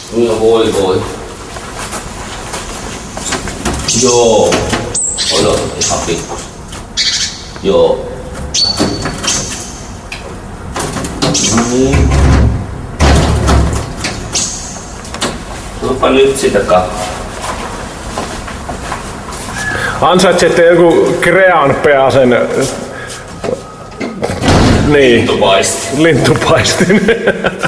No voi. Joo. Odota ihan pikkusen. Joo. Niin. Tuopa nyt sitä katsoa. Ansaitsette joku Crean Peasen niin. Lintupaistin. Lintupaistin.